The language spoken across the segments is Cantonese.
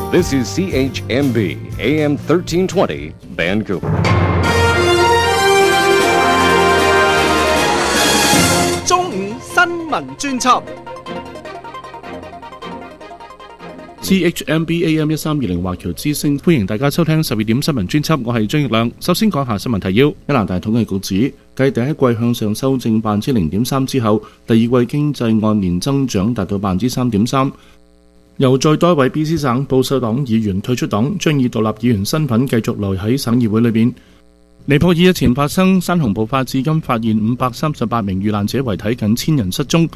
This is CHMB AM 1320 Vancouver. 中午新聞專輯 CHMB AM 1320華僑之聲，歡迎大家收聽12點新聞專輯，我係張奕亮。首先講下新聞提要。加拿大統計局指，繼第一季向上修正 0.3% 之後，第二季經濟按年增長達到 3.3%。由再多一位 BC 省保守黨議員退出黨，將以獨立議員身份繼續留喺省議會裏邊。尼泊爾日前發生山洪暴發，至今發現538名遇難者遺體，近1000人失蹤。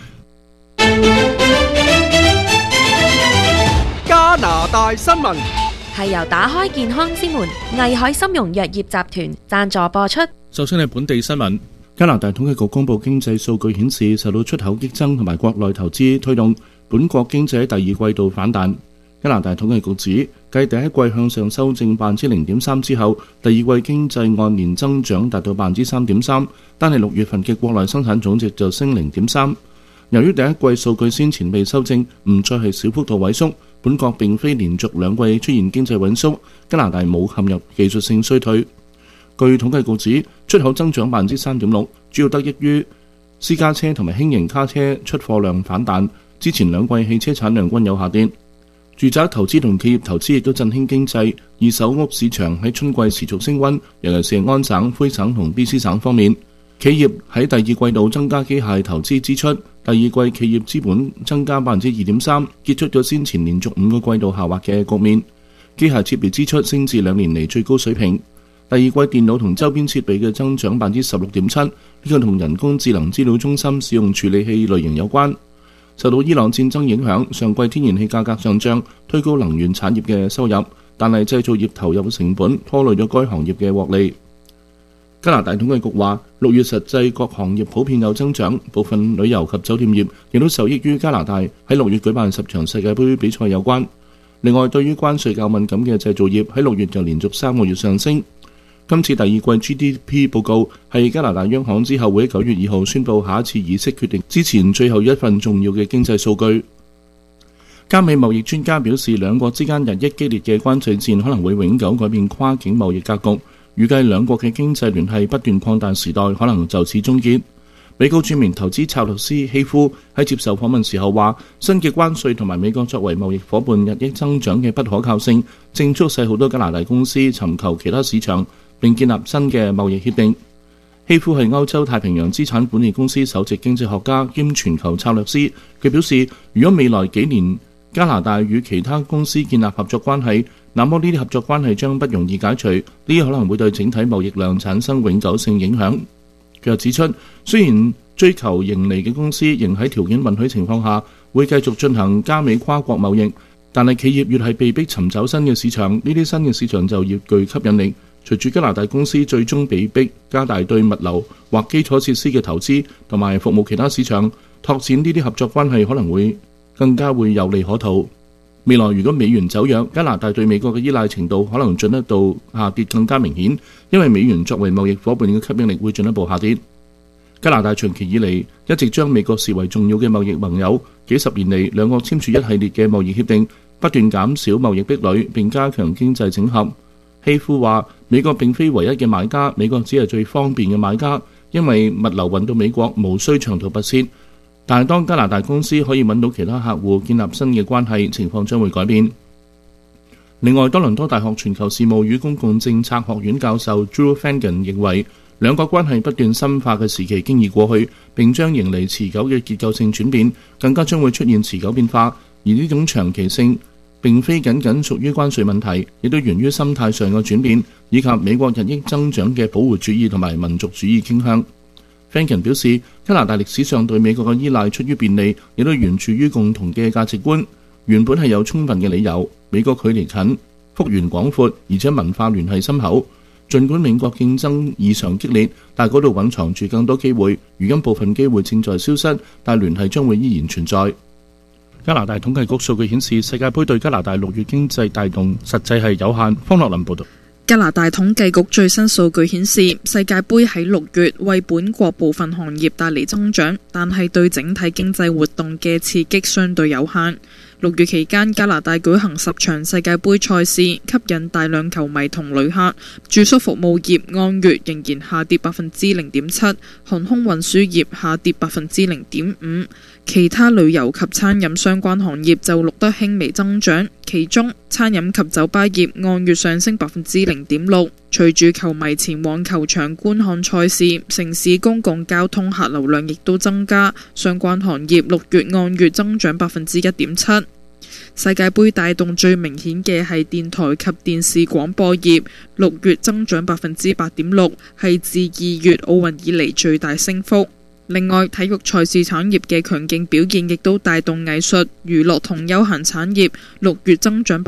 加拿大新聞係由打開健康之門藝海參茸藥業集團贊助播出。 首先係本地新聞。加拿大統計局公布經濟數據顯示，受到出口激增同埋國內投資推動，本國經濟喺第二季度反彈。加拿大統計局指，繼第一季向上修正 0.3% 之後，第二季經濟按年增長達到 3.3%， 單係6月份嘅國內生產總值就升 0.3%。由於第一季數據先前被修正，唔再係小幅度萎縮，本國並非連續2季出現經濟萎縮，加拿大冇陷入技術性衰退。據統計局指，出口增長 3.6%， 主要得益於私家車同埋輕型卡車出貨量反彈，之前2季汽車產量均有下跌。住宅投資同企業投資亦都振興經濟，二手屋市場喺春季持續升溫，尤其是安省、魁省同 BC 省方面。企業喺第二季度增加機械投資支出，第二季企業資本增加 2.3%， 結束咗先前連續5個季度下滑嘅局面。機械設備支出升至2年嚟最高水平。第二季電腦同周邊設備嘅增長 16.7%， 呢個同人工智能資料中心使用處理器類型有關。受到伊朗戰爭影響，上季天然氣價格上漲，推高能源產業嘅收入，但係製造業投入嘅成本拖累咗該行業嘅獲利。加拿大統計局話，6月實際各行業普遍有增長，部分旅遊及酒店業亦都受益於加拿大喺6月舉辦10場世界盃比賽有關。另外，對於關稅較敏感嘅製造業喺6月就連續3個月上升。今次第二季 GDP 報告係加拿大央行之後會喺9月2號宣布下一次議息決定之前最後一份重要嘅經濟數據。加美貿易專家表示，兩國之間日益激烈嘅關稅戰可能會永久改變跨境貿易格局，預計兩國嘅經濟聯繫不斷擴大時代可能就此終結。美國著名投資策略師希夫喺接受訪問時候話，新嘅關稅同埋美國作為貿易夥伴日益增長嘅不可靠性，正促使好多加拿大公司尋求其他市場並建立新嘅貿易協定。希夫係歐洲太平洋資產管理公司首席經濟學家兼全球策略師，佢表示，如果未來幾年加拿大與其他公司建立合作關係，那麼呢啲合作關係將不容易解除，呢啲可能會對整體貿易量產生永久性影響。佢又指出，雖然追求盈利嘅公司仍喺條件允許情況下會繼續進行加美跨國貿易，但係企業越係被逼尋找新嘅市場，呢啲新嘅市場就越具吸引力。隨住加拿大公司最終被逼加大對物流或基礎設施嘅投資，同埋服務其他市場，拓展呢啲合作關係可能會更加會有利可圖。未來如果美元走弱，加拿大對美國嘅依賴程度可能進一步下跌更加明顯，因為美元作為貿易夥伴嘅吸引力會進一步下跌。加拿大長期以嚟一直將美國視為重要嘅貿易盟友，幾十年嚟兩國簽署一系列嘅貿易協定，不斷減少貿易壁壘並加強經濟整合。希夫話，美國並非唯一嘅買家，美國只係最方便嘅買家，因為物流運到美國無需長途跋涉。但係當加拿大公司可以揾到其他客戶，建立新嘅關係，情況將會改變。另外，多倫多大學全球事務與公共政策學院教授 Drew Fagan 認為，兩國關係不斷深化嘅時期經已過去，並將迎嚟持久嘅結構性轉變，更加將會出現持久變化。而呢種長期性並非僅僅屬於關稅問題，亦都源於心態上嘅轉變，以及美國日益增長嘅保護主義同埋民族主義傾向。Franken 表示，加拿大歷史上對美國嘅依賴出於便利，亦都源自於共同嘅價值觀。原本係有充分嘅理由，美國距離近、幅員廣闊，而且文化聯繫深厚。儘管美國競爭異常激烈，但嗰度蘊藏住更多機會。如今部分機會正在消失，但聯繫將會依然存在。加拿大統計局數據顯示，世界盃對加拿大6月經濟帶動實際係有限。方樂林報導。 加拿大統計局最新數據顯示，世界盃喺6月為本國部分行業帶嚟增長，但係對整體經濟活動嘅刺激相對有限。 6月期間，加拿大舉行10場世界盃賽事，吸引大量球迷同旅客。住宿服務業按月仍然下跌 0.7%， 航空運輸業下跌 0.5%， 其他旅遊及餐飲相關行業就錄得輕微增長，其中餐飲及酒吧業按月上升 0.6%。隨住球迷前往球場觀看賽事，城市公共交通客流量亦都增加，相關行業6月按月增長 1.7%。世界盃帶動最明顯嘅係電台及電視廣播業，6月增長 8.6%， 係自2月奧運以嚟最大升幅。另外，體育賽事產業嘅強勁表現亦都帶動藝術、娛樂同休閒產業6月增長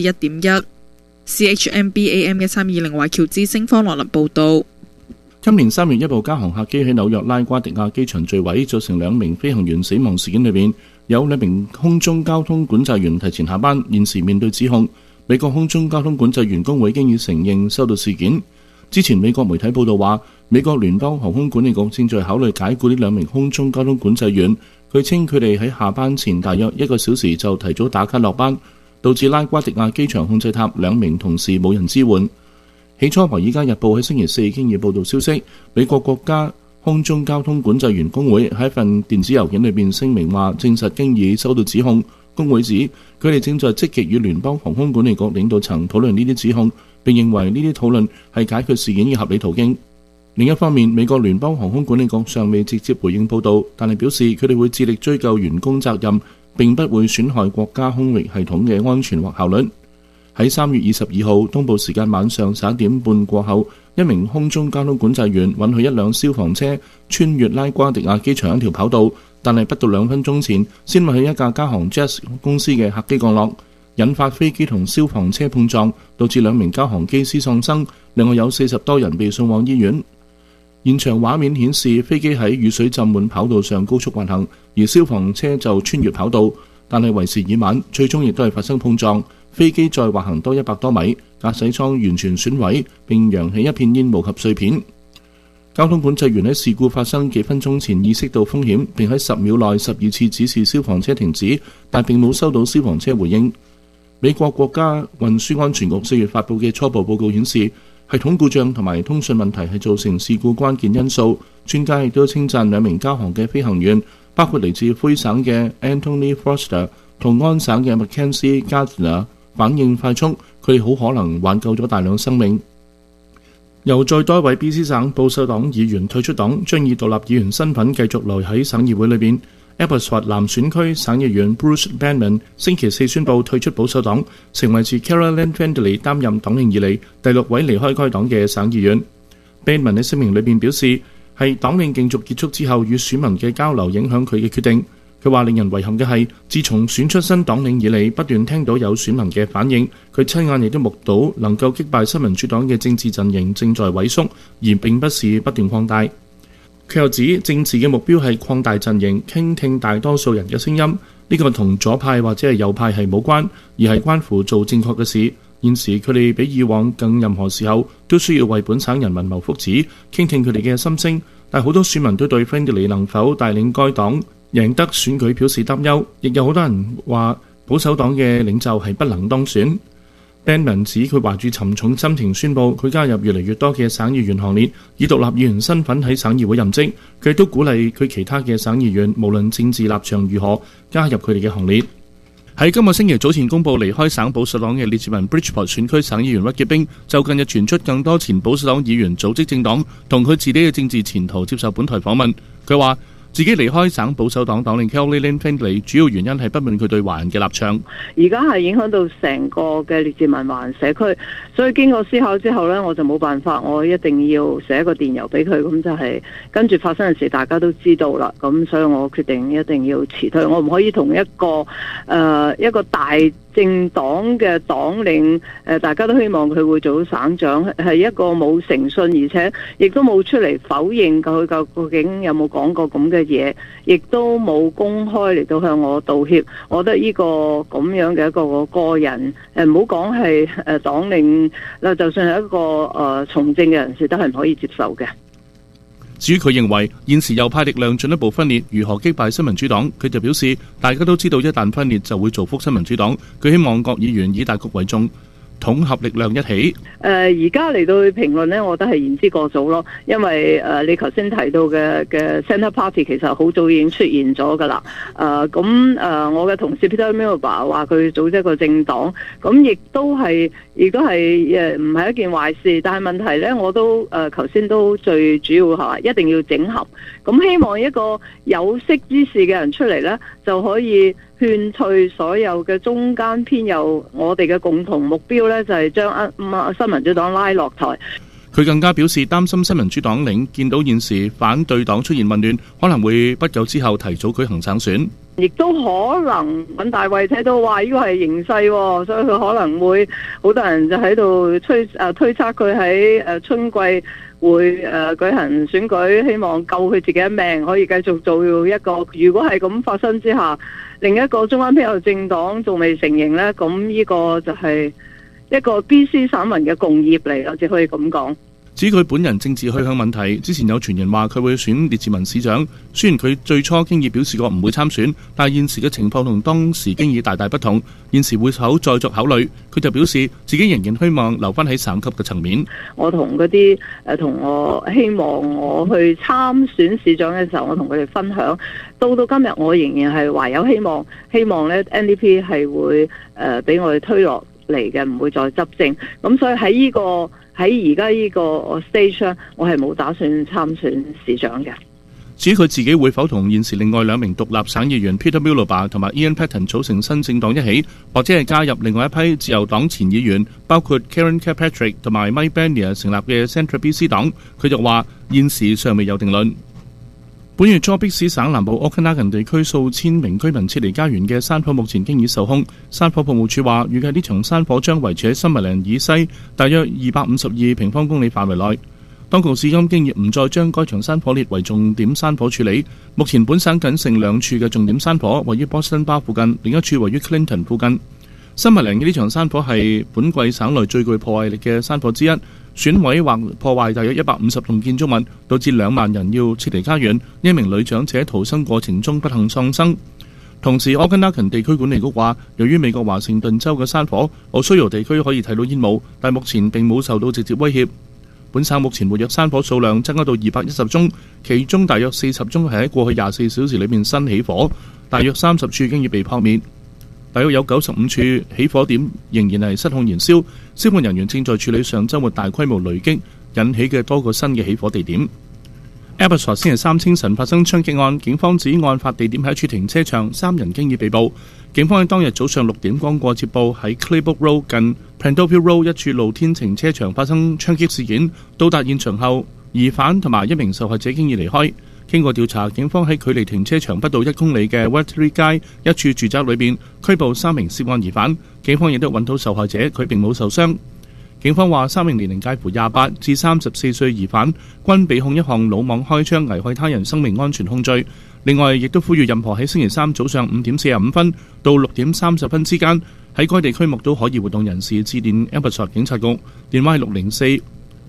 1.1%。CHMBAM1320華僑之星方樂林報導。 今年3月一部加航客機喺紐約拉瓜迪亞機場墜毀，造成2名飛行員死亡事件裏面，有2名空中交通管制員提前下班，現時面對指控。美國空中交通管制員工會經已承認收到事件。之前美國媒體報道話，美國聯邦航空管理局正在考慮解僱呢2名空中交通管制員。佢稱佢哋喺下班前大約1個小時就提早打卡落班，導致拉瓜迪亞機場控制塔2名同事冇人支援。起初，《華爾街日報》喺星期4經已報道消息，美國國家空中交通管制員工會喺一份電子郵件裏邊聲明話，證實經已收到指控。工會指佢哋正在積極與聯邦航空管理局領導層討論呢啲指控，並認為呢啲討論係解決事件嘅合理途徑。另一方面，美國聯邦航空管理局尚未直接回應報道，但係表示佢哋會致力追究員工責任，並不會損害國家空域系統嘅安全或效率。喺3月22號東部時間晚上11點半過後，一名空中交通管制員允許一輛消防車穿越拉瓜迪亞機場一條跑道，但係不到2分鐘前，先允許一架加航 Jet 公司嘅客機降落，引發飛機同消防車碰撞，導致2名交航機師喪生，另外有40多人被送往醫院。現場畫面顯示飛機喺雨水浸滿跑道上高速滑行，而消防車就穿越跑道，但係為時已晚，最終亦都係發生碰撞。飛機再滑行多100多米，駕駛艙完全損毀，並揚起一片煙霧及碎片。交通管制員喺事故發生幾分鐘前意識到風險，並喺10秒內12次指示消防車停止，但並冇收到消防車回應。美國國家運輸安全局4月發布嘅初步報告顯示，系統故障同埋通訊問題係造成事故關鍵因素。專家亦都稱讚2名交航嘅飛行員，包括嚟自魁省嘅 Anthony Foster 同安省嘅 Mackenzie Gardner，反應快速，佢哋好可能挽救咗大量生命。又再多一位 BC 省保守黨議員退出黨，將以獨立議員身份繼續留喺省議會裏邊。Abbotsford 南選區省議員 Bruce Bandman 星期4宣布退出保守黨，成為自 Caroline Findlay 擔任黨領以嚟第6位離開該黨嘅省議員。Bandman 喺聲明裏邊表示，係黨領競逐結束之後與選民嘅交流影響佢嘅決定。佢話令人遺憾嘅係，自從選出新黨領以嚟，不斷聽到有選民嘅反應，佢親眼亦都目睹能夠擊敗新民主黨嘅政治陣營正在萎縮，而並不是不斷擴大。佢又指政治嘅目標係擴大陣營，傾聽大多數人嘅聲音，呢個同左派或者係右派係冇關，而係關乎做正確嘅事。現時佢哋比以往更任何時候都需要為本省人民謀福祉，傾聽佢哋嘅心聲。但好多選民都對 Findlay 能否帶領該黨贏得選舉表示擔憂，亦有好多人話保守黨嘅領袖係不能當選。Bandman 指佢懷住沉重心情宣布佢加入越嚟越多嘅省議員行列，以獨立議員身份喺省議會任職。佢亦都鼓勵佢其他嘅省議員，無論政治立場如何，加入佢哋嘅行列。喺今個星期早前公佈離開省保守黨嘅列治文 Bridgeport 選區省議員屈潔冰，就近日傳出更多前保守黨議員組織政黨，同佢自己嘅政治前途接受本台訪問。佢話自己離開省保守黨黨領 Caroline Findlay 主要原因係不滿佢對華人嘅立場。 而家係影響到成個嘅列治文華人社區，所以經過思考之後呢，我就冇辦法，我一定要寫一個電郵俾佢，咁就係跟住發生嘅事大家都知道啦。咁所以我決定一定要辭退，我唔可以同一個大政黨嘅黨領大家都希望佢會做到省長，係一個冇誠信，而且亦都冇出嚟否認佢究竟有冇講過咁嘅嘢，亦都冇公開嚟到向我道歉。我覺得呢個咁樣嘅一個個人唔好講係黨領啦，就算係一個從政嘅人士都係唔可以接受嘅。 至於佢認為現時右派力量進一步分裂，如何擊敗新民主黨，佢就表示大家都知道一旦分裂就會造福新民主黨，佢希望各議員以大局為重，統合力量一起。 而家嚟到去評論呢，我覺得係言之過早咯，因為你頭先提到嘅 Centre Party 其實好早已經出現咗㗎啦。我嘅同事 Peter Miliband 話佢組織一個政黨，咁亦都係唔係一件壞事。但係問題呢，我都頭先都最主要係一定要整合。咁希望一個有識之士嘅人出嚟呢，就可以勸退所有嘅中間偏右，我哋嘅共同目標呢，就係將新民主黨拉落台。 佢更加表示擔心新民主黨領見到現時反對黨出現混亂，可能會不久之後提早舉行省選， 亦都可能尹大衛睇到話呢個係形勢，所以佢可能會好多人就喺度推測佢喺春季會舉行選舉，希望救佢自己一命，可以繼續做一個。如果係咁發生之下，另一個中間偏右政黨仲未成形呢，咁呢個就係一個 BC 省民嘅共業嚟，我只可以咁講。 至於佢本人政治去向問題，之前有傳言話佢會選列治文市長，雖然佢最初經已表示過唔會參選，但係現時嘅情況同當時經已大大不同，現時會否再作考慮。佢就表示自己仍然希望留返喺省級嘅層面。 我同嗰啲同我希望我去參選市長嘅時候，我同佢哋分享，到今日我仍然係懷有希望咧 NDP 係會俾我哋推落嚟嘅，唔會再執政。咁所以喺而家呢個 stage， 我係冇打算參選市長嘅。 至於佢自己會否同現時另外2名獨立省議員 Peter Miliband 同埋 Ian Paton 組成新政黨一起，或者係加入另外一批自由黨前議員，包括 Karen Kilpatrick 同埋 Mike Barnier 成立嘅 Centre BC 黨，佢就話現時尚未有定論。本月初，迫使省南部 Okanagan 地區數千名居民撤離家園嘅山火目前經已受控。山火服務處話，預計呢場山火將維持喺Summerland以西大約252平方公里範圍內。當局至今經已唔再將該場山火列為重點山火處理。目前本省僅剩2處嘅重點山火，位於 Boston Bar 附近，另一處位於 Clinton 附近。Summerland嘅呢場山火係本季省內最具破壞力嘅山火之一，損毀或破壞大約150棟建築物，導致2萬人要撤離家園。一名女長者喺逃生過程中不幸喪生。同時，Okanagan 地區管理局話，由於美國華盛頓州嘅山火，奧蘇瑤地區可以睇到煙霧，但目前並冇受到直接威脅。本省目前活躍山火數量增加到210宗，其中大約40宗係喺過去24小時裏面新起火，大約30處經已被撲滅。大約有95處起火點仍然係失控燃燒，消防人員正在處理上週末大規模雷擊引起嘅多個新嘅起火地點。Abbotsford 星期3清晨發生槍擊案，警方指案發地點係一處停車場，3人經已被捕。警方喺當日早上6點剛過接報喺 Claybrook Road 近 Prandtopia Road 一處露天停車場發生槍擊事件，到達現場後，疑犯同埋1名受害者經已離開。經過調查，警方喺距離停車場不到1公里嘅 Waterloo 街一處住宅裏邊拘捕3名涉案疑犯，警方亦都揾到受害者，佢並冇受傷。警方話3名年齡介乎28至34歲疑犯均被控一項魯莽開槍危害他人生命安全控罪。另外，亦都呼籲任何喺星期3早上5點45分到6點30分之間喺該地區目睹可疑活動人士致電 Abbotsford 警察局，電話係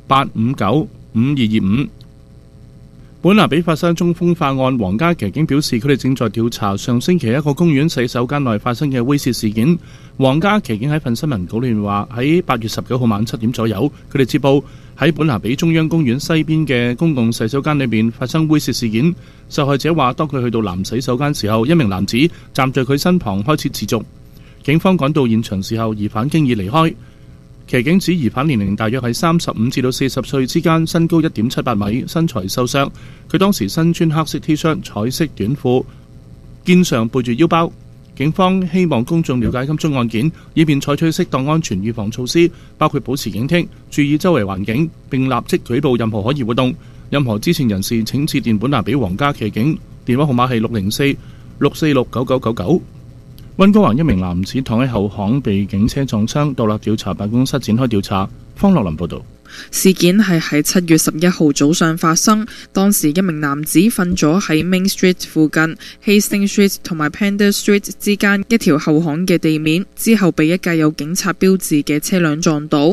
604-859-5225。本拿比發生中風化案，皇家騎警表示佢哋正在調查上星期一個公園洗手間內發生嘅猥褻事件。皇家騎警喺份新聞稿裏面話，喺8月19號晚7點左右，佢哋接報喺本拿比中央公園西邊嘅公共洗手間裏面發生猥褻事件。受害者話，當佢去到男洗手間時候，一名男子站在佢身旁開始持續。警方趕到現場時候，疑犯經已離開。騎警指疑犯年齡大約係35至到40歲之間，身高1.78米，身材瘦削。佢當時身穿黑色 T 恤、彩色短褲，肩上背住腰包。警方希望公眾了解今宗案件，以便採取適當安全預防措施，包括保持警惕、注意周圍環境，並立即舉報任何可疑活動。任何知情人士請致電本拿比皇家騎警，電話號碼係604-646-9999。溫哥華一名男子躺喺後巷被警車撞傷，獨立調查辦公室展開調查。方樂林報道。 事件係喺7月11號早上發生，當時一名男子瞓咗喺 Main Street 附近 Hastings Street 同埋 Pender Street 之間一條後巷嘅地面，之後被一架有警察標誌嘅車輛撞到。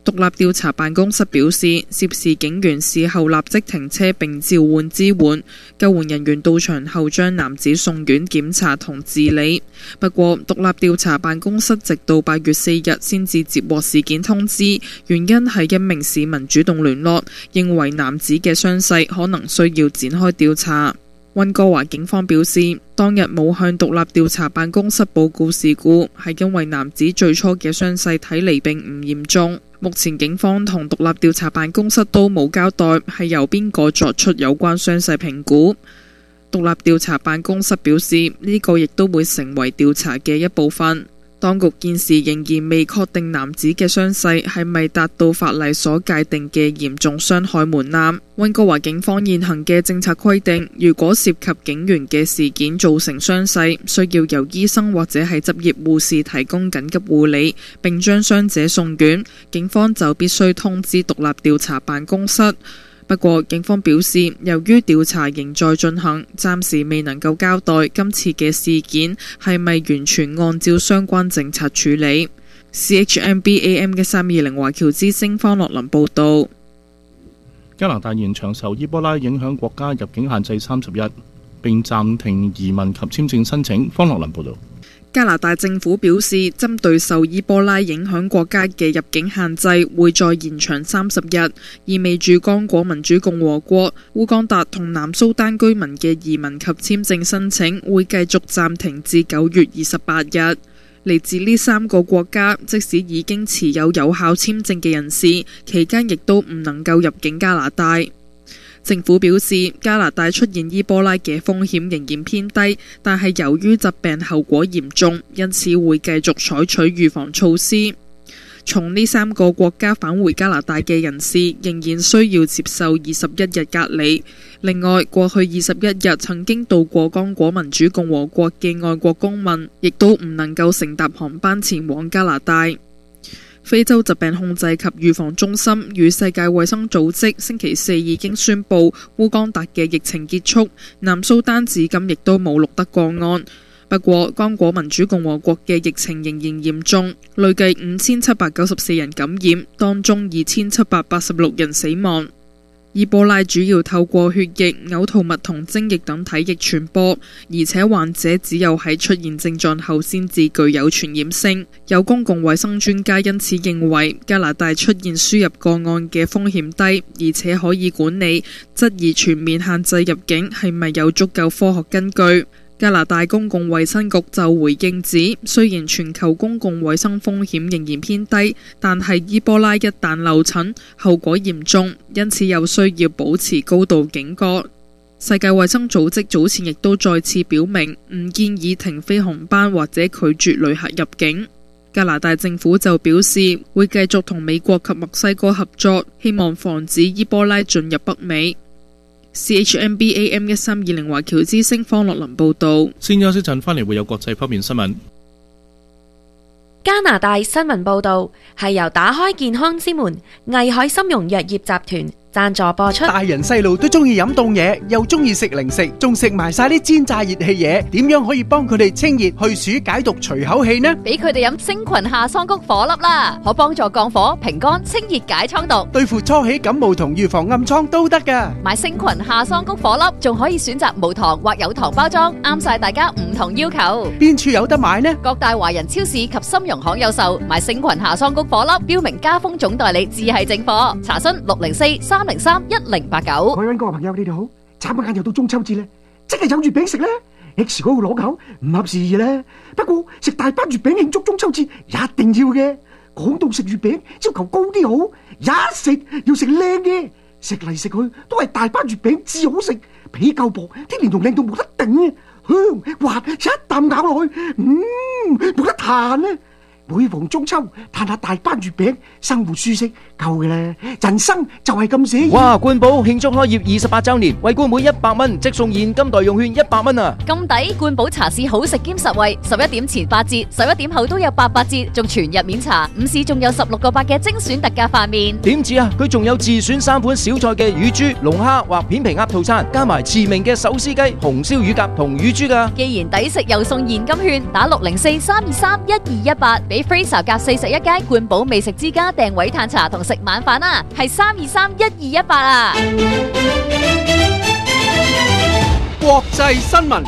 獨立調查辦公室表示，涉事警員事後立即停車並召喚支援，救援人員到場後將男子送院檢查同治理。不過，獨立調查辦公室直到8月4日先至接獲事件通知，原因係一名市民主動聯絡，認為男子嘅傷勢可能需要展開調查。溫哥華警方表示，當日冇向獨立調查辦公室報告事故，係因為男子最初嘅傷勢睇嚟並唔嚴重。目前警方同獨立調查辦公室都冇交代係由邊個作出有關傷勢評估。獨立調查辦公室表示，呢個亦都會成為調查嘅一部分。當局現時仍然未確定男子嘅傷勢係咪達到法例所界定嘅嚴重傷害門檻。溫哥華警方現行嘅政策規定，如果涉及警員嘅事件造成傷勢，需要由醫生或者係執業護士提供緊急護理，並將傷者送院，警方就必須通知獨立調查辦公室。不過，警方表示，由於調查仍在進行，暫時未能夠交代今次嘅事件係咪完全按照相關政策處理。CHMB-AM 嘅320華僑之聲方樂林報導。 加拿大延長受伊波拉影響國家入境限制30日，並暫停移民及簽證申請。方樂林報導。 加拿大政府表示，針對受伊波拉影響國家嘅入境限制會再延長30日，意味住剛果民主共和國、烏干達同南蘇丹居民嘅移民及簽證申請會繼續暫停至9月28日。嚟自呢3個國家，即使已經持有有效簽證嘅人士，期間亦都唔能夠入境加拿大。政府表示，加拿大出現伊波拉嘅風險仍然偏低，但係由於疾病後果嚴重，因此會繼續採取預防措施。從呢3個國家返回加拿大嘅人士仍然需要接受21日隔離。另外，過去21日曾經到過剛果民主共和國嘅外國公民，亦都唔能夠乘搭航班前往加拿大。非洲疾病控制及預防中心與世界衛生組織星期4已經宣布烏干達嘅疫情結束，南蘇丹至今亦都冇錄得個案。不過，剛果民主共和國嘅疫情仍然嚴重，累計5794人感染，當中2786人死亡。伊波拉主要透過血液、嘔吐物同精液等體液傳播，而且患者只有喺出現症狀後先至具有傳染性。有公共衛生專家因此認為加拿大出現輸入個案嘅風險低，而且可以管理，質疑全面限制入境係咪有足夠科學根據。加拿大公共衛生局就回應指，雖然全球公共衛生風險仍然偏低，但係伊波拉一旦漏診，後果嚴重，因此有需要保持高度警覺。世界衛生組織早前亦都再次表明，唔建議停飛航班或者拒絕旅客入境。加拿大政府就表示，會繼續同美國及墨西哥合作，希望防止伊波拉進入北美。CHMB-AM 1320華僑之聲方樂林報導。 先休息陣，翻嚟會有國際方面新聞。 加拿大新聞報導係由打開健康之門藝海參茸藥業集團贊助播出。 大人細路都中意飲凍嘢，又中意食零食，仲食埋晒啲煎炸熱氣嘢，點樣可以幫佢哋清熱去暑解毒除口氣呢？ 俾佢哋飲星群夏桑菊火粒啦，可幫助降火、平肝、清熱解瘡毒， 對付初起感冒同預防暗瘡都得噶。 買星群夏桑菊火粒，仲可以選擇無糖或有糖包裝，啱晒大家唔同要求。 邊處有得買呢？ 各大華人超市及參茸行有售。買星群夏桑菊火粒，標明加豐總代理，只係正貨。查詢604-303-1089。 各位溫哥華朋友，你哋好！眨下眼又到中秋節咧，即係有月餅食咧。X 嗰個攞口唔合時宜咧，不過食大班月餅慶祝中秋節一定要嘅。講到食月餅，要求高啲好，一食要食靚嘅，食嚟食去都係大班月餅至好食，皮夠薄，啲蓮蓉靚到冇得頂，香滑一啖咬落去，冇得彈啊！每逢中秋，嘆下大班月餅，生活舒適夠嘅啦。人生就係咁寫意。 哇！冠寶慶祝開業28週年，為冠每100蚊即送現金代用券100蚊啊！ 咁抵！冠寶茶市好食兼實惠，11點前8折，11點後都有88折，仲全日免查。午市仲有16個8嘅精選特價飯麵。 點止啊！佢仲有自選3款小菜嘅乳豬、龍蝦或片皮鴨套餐，加埋馳名嘅手撕雞、紅燒乳鴿同乳豬㗎。 既然抵食又送現金券，打604-323-1218俾喺 Fraser 隔41街冠寶美食之家訂位嘆茶同食晚飯啊，係3231218啊！ 國際新聞。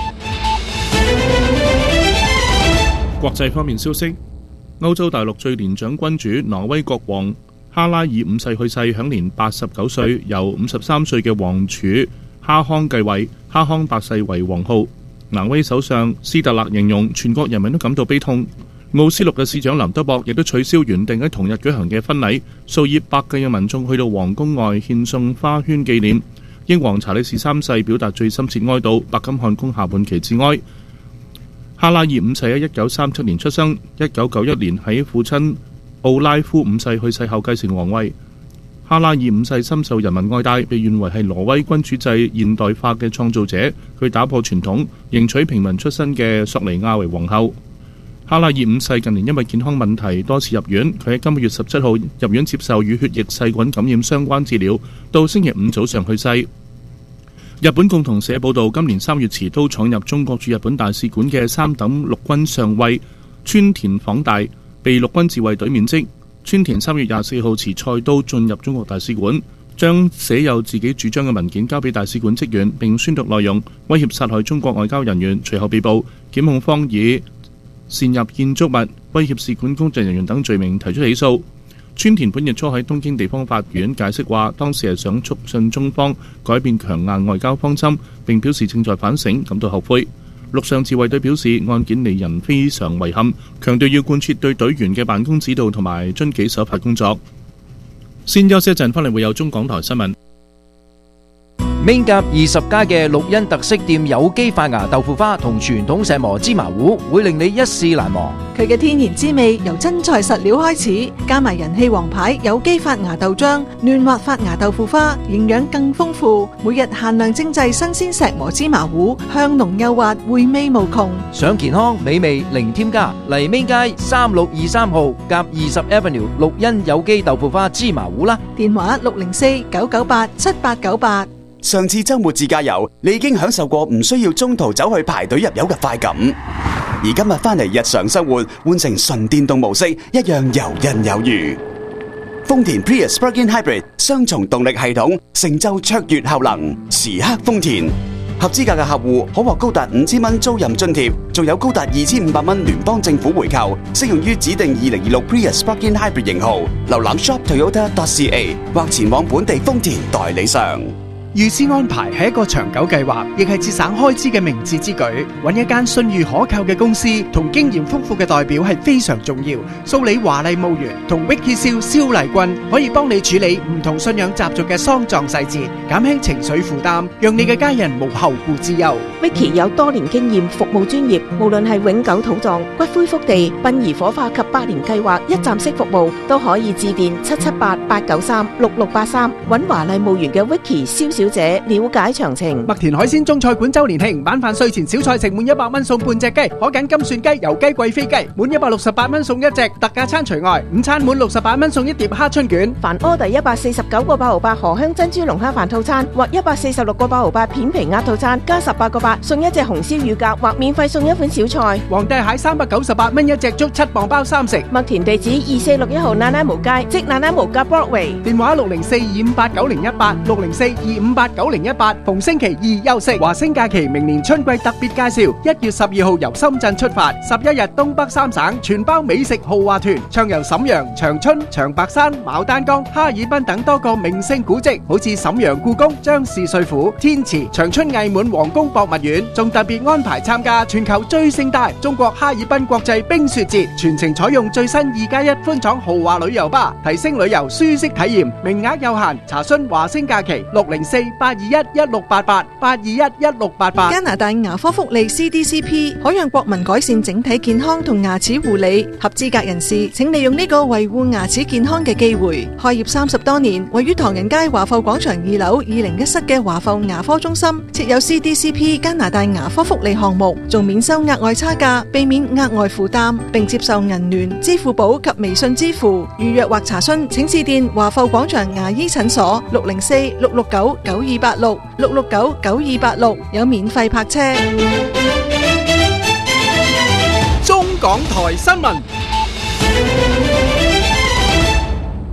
國際方面消息，歐洲大陸最年長君主挪威國王哈拉爾五世去世，享年89歲，由53歲嘅王儲哈康繼位，哈康8世為王號。挪威首相斯特勒形容全國人民都感到悲痛。奧斯陸嘅市長林德博亦都取消原定喺同日舉行嘅婚禮，數以百計嘅民眾去到皇宮外獻送花圈紀念。英皇查理士3世表達最深切哀悼，白金漢宮下半旗致哀。哈拉爾五世喺1937年出生，1991年喺父親奧拉夫五世去世後繼承皇位。哈拉爾五世深受人民愛戴，被認為係挪威君主制現代化嘅創造者。佢打破傳統，迎娶平民出身嘅索尼亞為皇后。哈拉爾五世近年因為健康問題多次入院，佢喺今個月17號入院接受與血液細菌感染相關治療，到星期五早上去世。日本共同社報道，今年3月持刀闖入中國駐日本大使館嘅3等陸軍上尉川田晃大被陸軍自衛隊免職。川田3月24號持菜刀進入中國大使館，將寫有自己主張嘅文件交俾大使館職員，並宣讀內容，威脅殺害中國外交人員，隨後被捕。檢控方以擅入建築物、威脅使館工作人員等罪名提出起訴。川田本日初喺東京地方法院解釋話，當時係想促進中方改變強硬外交方針，並表示正在反省，感到後悔。陸上自衛隊表示案件令人非常遺憾，強調要貫徹對隊員嘅辦公指導同埋遵紀守法工作。先休息一陣，翻嚟會有中港台新聞。 Main 甲20家嘅綠茵特色店有機發芽豆腐花同傳統石磨芝麻糊，會令你一試難忘。 佢嘅天然滋味由真材實料開始，加埋人氣王牌有機發芽豆漿、嫩滑發芽豆腐花，營養更豐富。每日限量精製新鮮石磨芝麻糊，香濃幼滑，回味無窮。 想健康美味零添加，嚟 Main 街3623號甲20 Avenue 綠茵有機豆腐花芝麻糊啦。 電話604-998-7898。 上次周末自駕遊，你已經享受過唔需要中途走去排隊入油嘅快感，而今日返嚟日常生活，換成純電動模式，一樣游刃有餘。豐田 Prius Plug-in Hybrid 雙重動力系統，成就卓越效能，時刻豐田。合資格嘅客戶可獲高達5000蚊租賃津貼，仲有高達2500蚊聯邦政府回扣，適用於指定2026 Prius Plug-in Hybrid 型號。瀏覽 shoptoyota.ca 或前往本地豐田代理商。 預先安排係一個長久計劃，亦係節省開支嘅明智之舉。揾一間信譽可靠嘅公司同經驗豐富嘅代表係非常重要。蘇里華麗墓園同 Vicky 蕭麗君可以幫你處理唔同信仰習俗嘅喪葬細節，減輕情緒負擔，讓你嘅家人無後顧之憂。 Vicky 有多年經驗，服務專業，無論係永久土葬、骨灰福地、殯儀火化及百年計劃、一站式服務，都可以致電778-893-6683，揾華麗墓園嘅 Vicky 蕭小姐了解詳情。 麥田海鮮中菜館周年慶，晚飯睡前小菜食滿100蚊送半隻雞，可揀金蒜雞、油雞、貴妃雞，滿168蚊送一隻，特價餐除外。午餐滿68蚊送一碟蝦春卷。 凡order 149個8毫8河香珍珠龍蝦飯套餐或146個8毫8片皮鴨套餐，加18個8送一隻紅燒乳鴿，或免費送一款小菜。 皇帝蟹398蚊一隻，粥7磅包3食。 麥田地址2461號奶奶毛街，即奶奶毛街 Broadway。 電話604-258-9018 604-258-9018，逢星期二休息。華星假期明年春季特別介紹，1月12號由深圳出發，11日東北三省全包美食豪華團，暢遊瀋陽、長春、長白山、牡丹江、哈爾濱等多個名勝古蹟，好似瀋陽故宮、張氏帥府、天池、長春藝滿皇宮博物院，仲特別安排參加全球最盛大中國哈爾濱國際冰雪節，全程採用最新2+1寬敞豪華旅遊巴，提升旅遊舒適體驗，名額有限，查詢華星假期604-821-1688 加拿大牙科福利 CDCP 可讓國民改善整體健康同牙齒護理，合資格人士請利用呢個維護牙齒健康嘅機會。開業30多年，位於唐人街華埠廣場2樓201室嘅華埠牙科中心設有 CDCP 加拿大牙科福利項目，仲免收額外差價，避免額外負擔，並接受銀聯、支付寶及微信支付。預約或查詢請致電華埠廣場牙醫診所604-669-9286 669-9286，有免費泊車。 中港台新聞。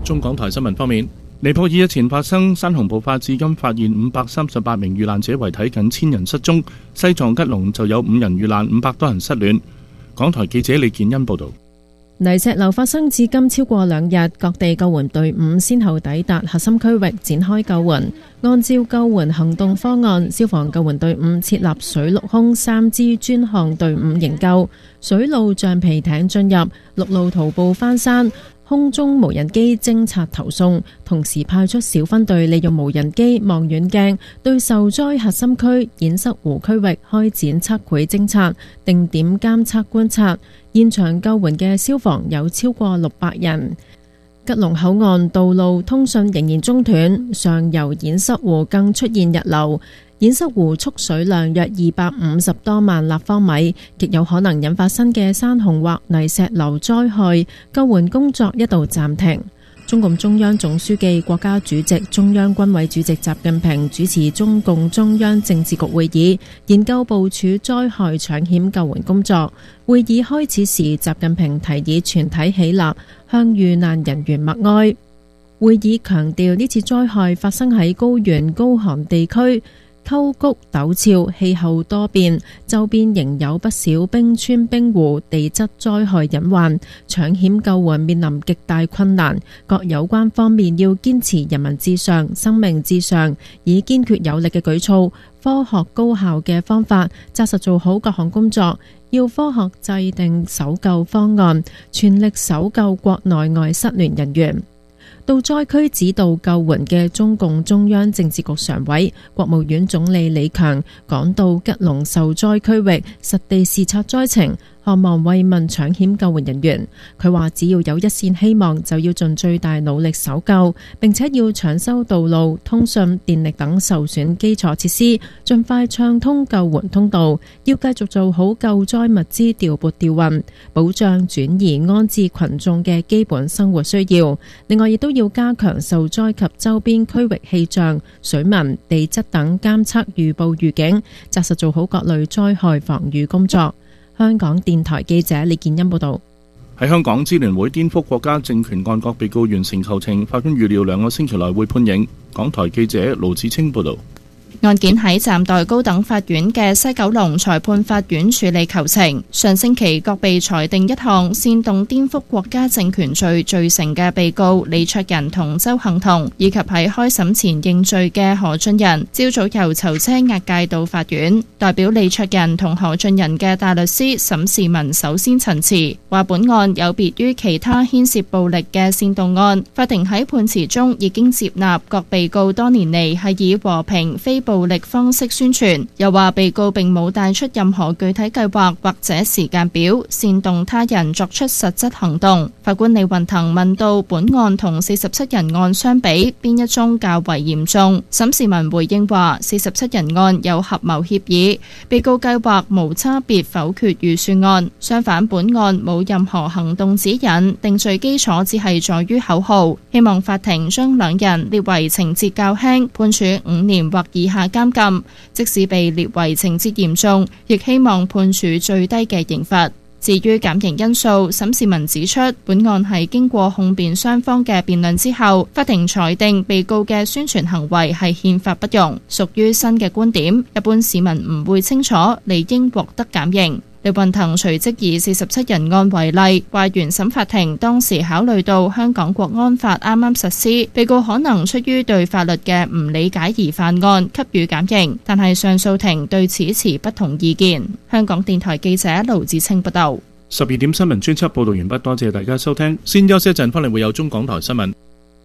中港台新聞方面，尼泊爾日前發生山洪暴發，至今發現538名遇難者遺體，近1000人失蹤。西藏吉隆就有5人遇難，500多人失聯。港台記者李建恩報道。 泥石流發生至今超過2日，各地救援隊伍先後抵達核心區域展開救援。按照救援行動方案，消防救援隊伍設立水陸空3支專項隊伍營救，水路橡皮艇進入，陸路徒步翻山，空中無人機偵察投送，同時派出小分隊利用無人機望遠鏡對受災核心區堰塞湖區域開展測繪偵察、定點監測觀察。現場救援嘅消防有超過600人。吉隆口岸道路通訊仍然中斷，上游堰塞湖更出現溢流，堰塞湖蓄水量約250多萬立方米，極有可能引發新嘅山洪或泥石流災害，救援工作一度暫停。中共中央總書記、國家主席、中央軍委主席習近平主持中共中央政治局會議，研究部署災害搶險救援工作。會議開始時，習近平提議全體起立，向遇難人員默哀。會議強調呢次災害發生喺高原高寒地區，溝谷陡峭，氣候多變，周邊仍有不少冰川冰湖，地質災害隱患，搶險救援面臨極大困難。各有關方面要堅持人民至上、生命至上，以堅決有力嘅舉措、科學高效嘅方法，紮實做好各項工作。要科學制定搜救方案，全力搜救國內外失聯人員。到災區指導救援嘅中共中央政治局常委、國務院總理李強趕到吉隆受災區域，實地視察災情，渴望慰問搶險救援人員。佢話只要有一線希望，就要盡最大努力搜救，並且要搶修道路、通訊、電力等受損基礎設施，盡快暢通救援通道。要繼續做好救災物資調撥調運，保障轉移安置群眾嘅基本生活需要。另外，亦都要加強受災及周邊區域氣象、水文、地質等監測預報預警，紮實做好各類災害防禦工作。香港電台記者李建恩報道。 喺香港，支聯會顛覆國家政權案各被告完成求情，法官預料2個星期內會判刑。港台記者盧子清報道。 案件喺暫代高等法院嘅西九龍裁判法院處理求情。上星期各被裁定一項煽動顛覆國家政權罪罪成嘅被告李卓人同周幸彤，以及喺開審前認罪嘅何俊仁，朝早由囚車押解到法院。代表李卓人同何俊仁嘅大律師沈士文首先陳詞，話本案有別於其他牽涉暴力嘅煽動案，法庭喺判詞中已經接納各被告多年嚟係以和平非暴力方式宣傳，又話被告並冇帶出任何具體計劃或者時間表，煽動他人作出實質行動。法官李運騰問到本案同47人案相比，邊一宗較為嚴重？沈士文回應話47人案有合謀協議，被告計劃無差別否決預算案，相反本案冇任何行動指引，定罪基礎只係在於口號。希望法庭將兩人列為情節較輕，判處5年或以下監禁，即使被列為情節嚴重，亦希望判處最低嘅刑罰。至於減刑因素，沈士文指出，本案係經過控辯雙方嘅辯論之後，法庭裁定被告嘅宣傳行為係憲法不容，屬於新嘅觀點，一般市民唔會清楚，理應獲得減刑。李運騰隨即以47人案為例，話原審法庭當時考慮到香港國安法啱啱實施，被告可能出於對法律嘅唔理解而犯案，給予減刑，但係上訴庭對此持不同意見。香港電台記者盧子清報道。 12點新聞專輯報道完畢，多謝大家收聽。先休息一陣，翻嚟會有中港台新聞。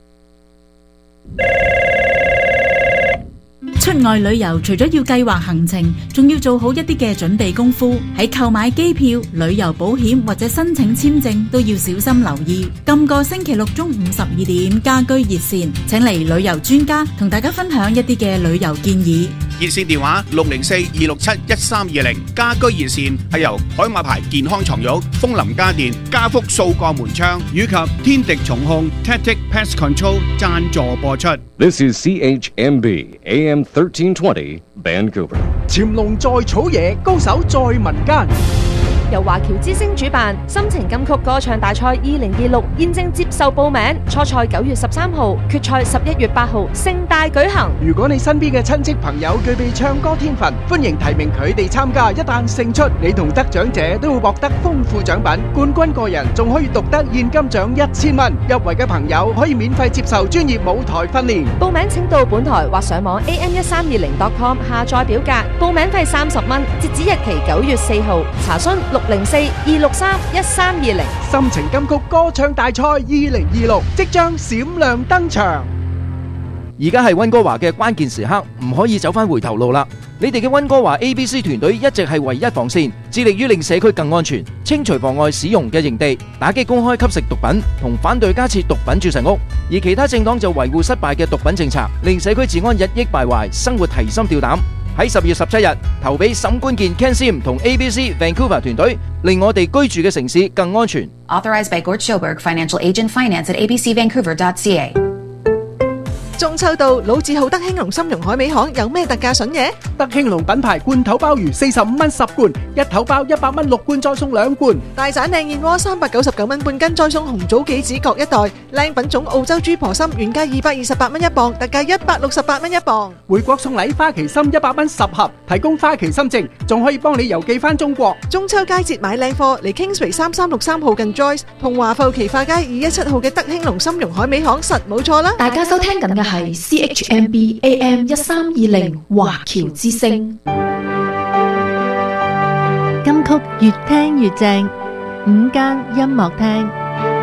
出外旅遊除咗要計劃行程，仲要做好一啲嘅準備功夫。喺購買機票、旅遊保險或者申請簽證都要小心留意。今個星期六中午12點，家居熱線請嚟旅遊專家同大家分享一啲嘅旅遊建議。 熱線電話604-267-1320，家居熱線係由海馬牌健康床褥、楓林家電、家福數個門窗以及天敵蟲控 Tactic Pest Control 贊助播出。 This is CHMB AM 1320 Vancouver。 潛龍在草野，高手在民間。 由華僑之聲主辦，心情金曲歌唱大賽2026現正接受報名，初賽9月13號，決賽11月8號，盛大舉行。 如果你身邊嘅親戚朋友具備唱歌天分，歡迎提名佢哋參加。一旦勝出，你同得獎者都會獲得豐富獎品，冠軍個人仲可以獨得現金獎1000蚊。入圍嘅朋友可以免費接受專業舞台訓練。 報名請到本台或上網 am1320.com 下載表格，報名費30蚊，截止日期9月4號。查詢604-263-1320。 心情金曲歌唱大賽2026即將閃亮登場。 而家係溫哥華嘅關鍵時刻，唔可以走返回頭路啦！你哋嘅溫哥華 ABC 團隊一直係唯一防線，致力於令社區更安全，清除妨礙使用嘅營地，打擊公開吸食毒品，同反對加設毒品注射屋。而其他政黨就維護失敗嘅毒品政策，令社區治安日益敗壞，生活提心吊膽。喺10月17日投俾沈冠健 Ken Sim 同 ABC Vancouver 團隊，令我哋居住嘅城市更安全。 Authorized by Gord Schoberg, Financial Agent, Finance at abcvancouver.ca。 中秋到，老字號德興隆參茸海味行有咩特價筍嘢？ 德興隆品牌罐頭鮑魚45蚊10罐，一頭鮑100蚊6罐，再送2罐。 大盞靚燕窩399蚊半斤，再送紅棗杞子各一袋。靚品種澳洲豬婆參原價228蚊一磅，特價168蚊一磅。 回國送禮花旗參100蚊10盒，提供花旗參證，仲可以幫你郵寄返中國。 中秋佳節買靚貨，嚟 Kingsway 3363號近 Joyce 同華埠奇化街217號嘅德興隆參茸海味行實冇錯啦。 大家收聽緊嘅係 CHMB AM1320 華僑之聲， 金曲越聽越正，午間音樂廳。